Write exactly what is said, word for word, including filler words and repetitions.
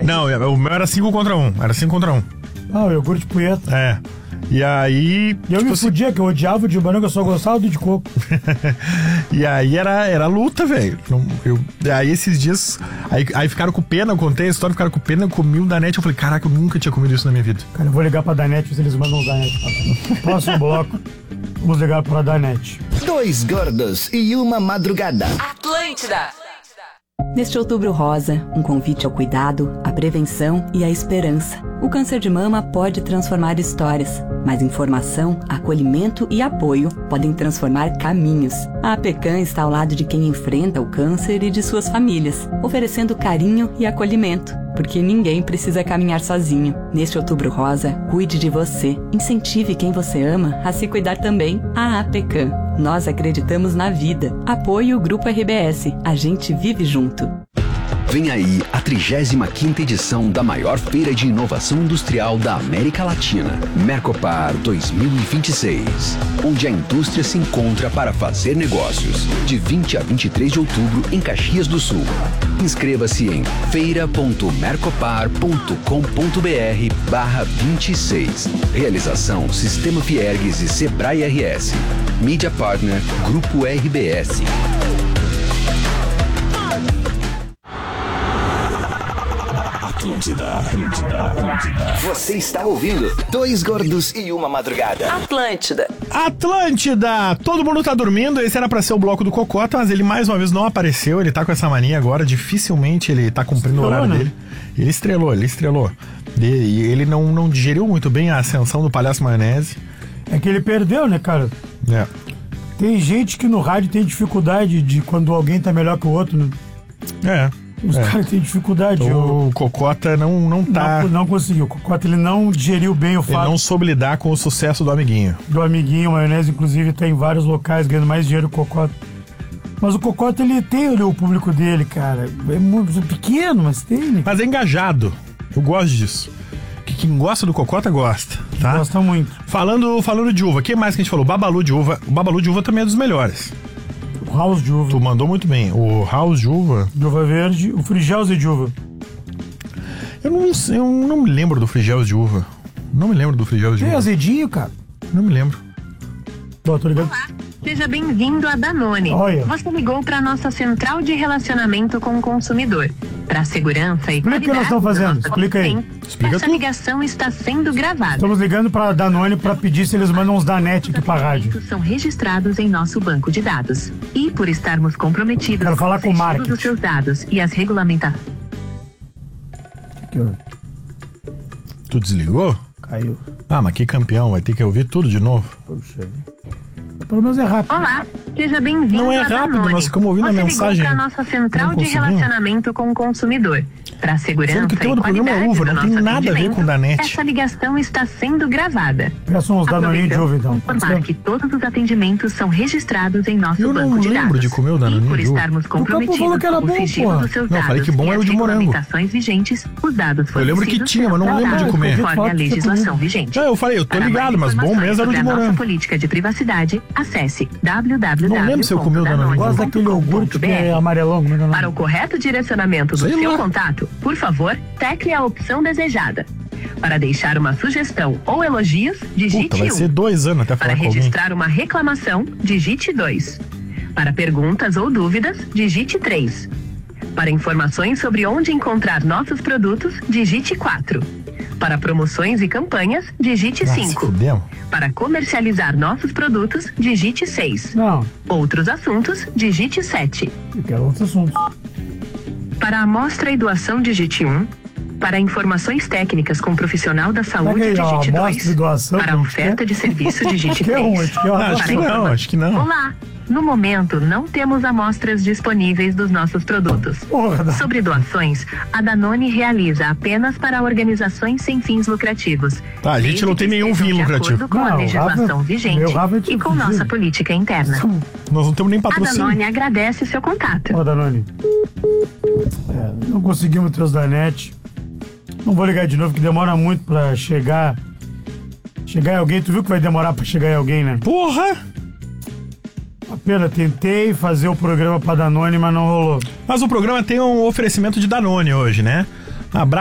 Não, o meu era cinco contra um. Era cinco contra um. Ah, o iogurte punheta. É. E aí... E eu tipo me assim, fudia, que eu odiava o de morango, eu só gostava do de coco. E aí era, era luta, velho. Não- eu- Aí esses dias... Aí, aí ficaram com pena, eu contei a história, ficaram com pena, eu comi um Danete, eu falei, caraca, eu nunca tinha comido isso na minha vida. Cara, eu vou ligar pra Danete, se eles mandam usar a net. Próximo bloco, vamos ligar pra Danete. Dois gordos e uma madrugada. Atlântida. Neste Outubro Rosa, um convite ao cuidado, à prevenção e à esperança. O câncer de mama pode transformar histórias, mas informação, acolhimento e apoio podem transformar caminhos. A APECAM está ao lado de quem enfrenta o câncer e de suas famílias, oferecendo carinho e acolhimento, porque ninguém precisa caminhar sozinho. Neste Outubro Rosa, cuide de você, incentive quem você ama a se cuidar também. A APECAM. Nós acreditamos na vida. Apoie o Grupo R B S. A gente vive junto. Vem aí a trigésima quinta edição da maior feira de inovação industrial da América Latina, Mercopar dois mil e vinte e seis, onde a indústria se encontra para fazer negócios, de vinte a vinte e três de outubro em Caxias do Sul. Inscreva-se em feira ponto mercopar ponto com ponto br barra vinte e seis. Realização Sistema Fiergues e Sebrae R S. Mídia Partner Grupo R B S. Atlântida, Atlântida, Atlântida. Você está ouvindo Dois Gordos e uma Madrugada. Atlântida. Atlântida! Todo mundo tá dormindo, esse era pra ser o bloco do Cocota, mas ele mais uma vez não apareceu, ele tá com essa mania agora, dificilmente ele tá cumprindo o horário né? dele. Ele estrelou, ele estrelou. E e ele não, não digeriu muito bem a ascensão do Palhaço Maionese. É que ele perdeu, né, cara? É. Tem gente que no rádio tem dificuldade de quando alguém tá melhor que o outro, né? É. Os é. caras têm dificuldade. Eu O Cocota não, não tá... não, não conseguiu. O Cocota, ele não digeriu bem o Ele fato não soube lidar com o sucesso do amiguinho. do amiguinho. O Maionese, inclusive, tá em vários locais ganhando mais dinheiro que o Cocota. Mas o Cocota, ele tem ali o público dele, cara. É muito pequeno, mas tem, né? Mas é engajado. Eu gosto disso. Que quem gosta do Cocota gosta, tá? Gosta muito. Falando, falando de uva, o que mais que a gente falou? Babalu de uva. O Babalu de uva também é dos melhores. O House de uva. Tu mandou muito bem. O House de uva... De uva verde. O Frigelse de uva. Eu não, sei, eu não me lembro do Frigels de uva. Não me lembro do Frigels de Tem uva. azedinho, cara. Não me lembro. Ó, tô ligado. Olá, seja bem-vindo a Danone. Olha. Você ligou para nossa central de relacionamento com o consumidor. Para segurança e Explica o que nós estamos fazendo. Explica aí. Explica Essa tu. ligação está sendo gravada. Estamos ligando pra Danone pra pedir se eles mandam uns Danete aqui pra rádio. Os são registrados em nosso banco de dados. E por estarmos comprometidos Quero falar com o o marketing. dos seus dados e as regulamentações. Aqui, ó. Tu desligou? Caiu. Ah, mas que campeão. Vai ter que ouvir tudo de novo. Puxa. Pelo menos é rápido. Olá, seja bem-vindo Não é a rápido, Danone. nós ficamos ouvindo a Você mensagem. ligou para nossa central Não de conseguimos. relacionamento com o consumidor. Para segurança Sendo que o tema e do programa é qualidade uva, do não tem nosso nada a ver atendimento, com Danete. Essa ligação está sendo gravada. Peça uns Danoninho de uva, então. Pode Informar ser? que todos os atendimentos são registrados em nosso Eu não banco de lembro dados. de comer o Danoninho E por de uva. estarmos Campo comprometidos falou que era com bom, o sigilo porra. dos seus Não, dados falei que bom e era o as de morango. regulamentações vigentes, os dados Eu lembro que fornecidos tinha, mas não serão lembro de tratados comer. conforme a legislação vigente. Ah, eu falei, eu tô Para ligado, mais mas bom informações mesmo era o de sobre a nossa morango. política de privacidade, acesse w w w Não lembro se eu comi o Danoninho. Gosto daquele iogurte que é amarelão. Como é que é o nome? Para o correto direcionamento do Sei seu lá. contato, por favor, tecle a opção desejada. Para deixar uma sugestão ou elogios, digite Puta, vai um. ser dois anos até Para falar com alguém. registrar uma reclamação, digite dois. Para perguntas ou dúvidas, digite três. Para informações sobre onde encontrar nossos produtos, digite quatro. Para promoções e campanhas, digite Nossa, cinco. fudemos. Para comercializar nossos produtos, digite seis. Não, Outros assuntos, digite sete. eu quero outro assunto. Para amostra e doação, digite um. Para informações técnicas com profissional da saúde, Pega aí, ó, digite amostra e dois. doação, Para não oferta quer? de serviço, digite Que é um, três. acho que é um. Ah, acho que não, acho que não. Olá! No momento, não temos amostras disponíveis dos nossos produtos. Porra, da- Sobre doações, a Danone realiza apenas para organizações sem fins lucrativos. Tá, a gente desde não tem que nenhum estejam fim de lucrativo. acordo com Não, a o legislação Rafa- vigente meu Rafa é e com tipo- nossa política interna. Nós não temos nem A patrocínio. Danone agradece seu contato. Ó, Danone. É, não conseguimos ter os Danete. Não vou ligar de novo, que demora muito pra chegar. Chegar em alguém. Tu viu que vai demorar pra chegar em alguém, né? Porra! A pena, tentei fazer o programa pra Danone, mas não rolou. Mas o programa tem um oferecimento de Danone hoje, né? Abraço.